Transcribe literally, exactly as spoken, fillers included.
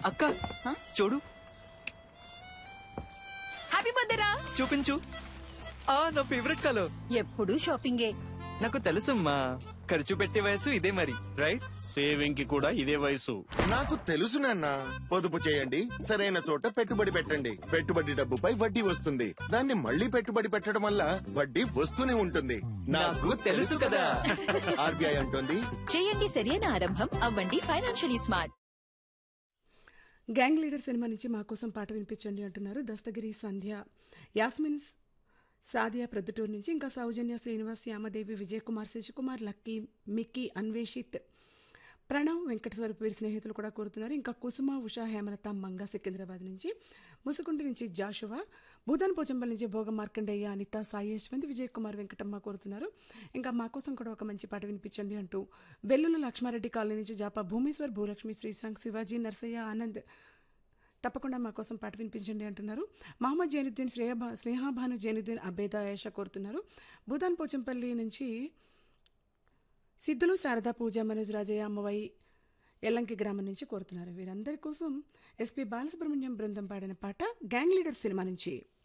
అక్క చూడు. Happy birthday రా. చూపించు. ఆ నా ఫేవరెట్ కలర్. ఎప్పుడు షాపింగే. నాకు తెలుసమ్మా, ఖర్చు పెట్టే వయసు ఇదే మరి, రైట్? సేవింగ్ కి కూడా ఇదే వయసు. నాకు తెలుసు నాన్న. పొదుపు చేయండి, సరైన చోట పెట్టుబడి పెట్టండి. పెట్టుబడి డబ్బుపై వడ్డీ వస్తుంది. దాన్ని మళ్ళీ పెట్టుబడి పెట్టడం వల్ల వడ్డీ వస్తూనే ఉంటుంది. నాకు తెలుసు కదా. ఆర్బీఐ అంటుంది, చేయండి సరైన ఆరంభం, అవ్వండి financially smart. Gang leader cinema నుంచి మా కోసం పాట వినిపించండి అంటున్నారు దస్తగిరి, సంధ్య, యాస్మిన్, సాదియా ప్రొద్దుటూరు నుంచి. ఇంకా సౌజన్య, శ్రీనివాస్, యామదేవి, విజయ్ కుమార్, శశికుమార్, లక్కీ, మిక్కీ, అన్వేషిత్, ప్రణవ్, వెంకటేశ్వరపు వీరి స్నేహితులు కూడా కోరుతున్నారు. ఇంకా కుసుమ, ఉషా, హేమలత, మంగ సికింద్రాబాద్ నుంచి, ముసుగుంటి నుంచి జాషువా, భూదాన్ పోచంపల్లి నుంచి భోగ మార్కండయ్య, అనిత, సాయి యశ్వంత్, విజయ్ కుమార్, వెంకటమ్మ కోరుతున్నారు. ఇంకా మా కోసం కూడా ఒక మంచి పాట వినిపించండి అంటూ వెల్లుల లక్ష్మారెడ్డి కాలనీ నుంచి జాపా భూమేశ్వర్, భూలక్ష్మి, శ్రీశాంక్, శివాజీ, నర్సయ్య, ఆనంద్ తప్పకుండా మా కోసం పాట వినిపించండి అంటున్నారు. మహమ్మద్ జైనుద్దీన్, శ్రేయభా స్నేహాభాను జైనుద్దీన్, అబేద, ఆయేషా కోరుతున్నారు. భూదాన్ పోచంపల్లి నుంచి సిద్ధులు, శారదా, పూజ, మనోజ్, రాజయ్య, అమ్మవాయి, ఎల్లంకి గ్రామం నుంచి కోరుతున్నారు. వీరందరి కోసం ఎస్పీ బాలసుబ్రహ్మణ్యం బృందం పాడిన పాట గ్యాంగ్ లీడర్ సినిమా నుంచి.